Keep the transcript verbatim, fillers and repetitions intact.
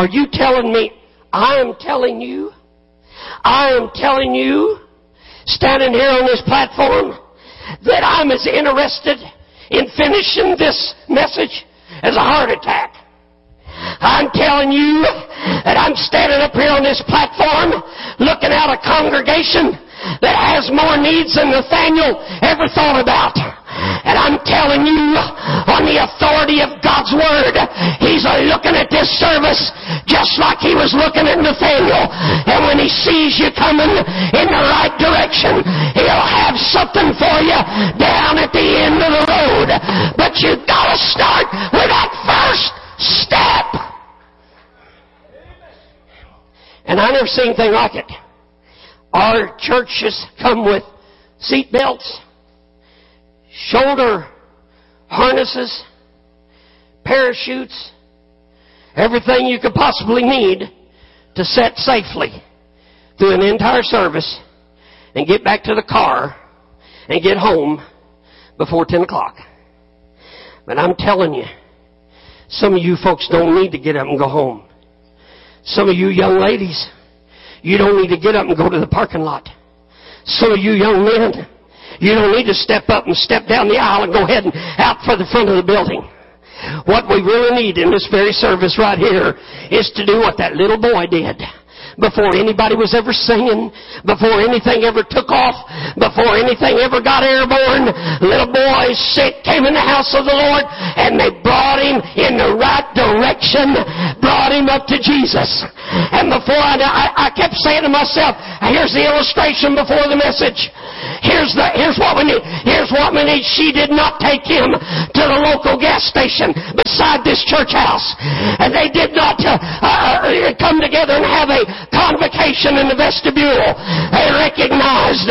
Are you telling me? I am telling you. I am telling you, standing here on this platform, that I'm as interested in finishing this message as a heart attack. I'm telling you that I'm standing up here on this platform looking at a congregation that has more needs than Nathaniel ever thought about. And I'm telling you, on the authority of God's Word, He's looking at this service just like He was looking at Nathaniel. And when He sees you coming in the right direction, He'll have something for you down at the end of the road. But you've got to start with that first step. And I never seen anything like it. Our churches come with seat belts, shoulder harnesses, parachutes, everything you could possibly need to set safely through an entire service and get back to the car and get home before ten o'clock. But I'm telling you, some of you folks don't need to get up and go home. Some of you young ladies, you don't need to get up and go to the parking lot. Some of you young men, you don't need to step up and step down the aisle and go heading out for the front of the building. What we really need in this very service right here is to do what that little boy did. Before anybody was ever singing, before anything ever took off, before anything ever got airborne, little boy sick came in the house of the Lord, and they brought him in the right direction, brought him up to Jesus. And before I, I, I kept saying to myself, here's the illustration before the message. Here's the here's what we need. Here's what we need. She did not take him to the local gas station beside this church house, and they did not uh, uh, come together and have a convocation in the vestibule. They recognized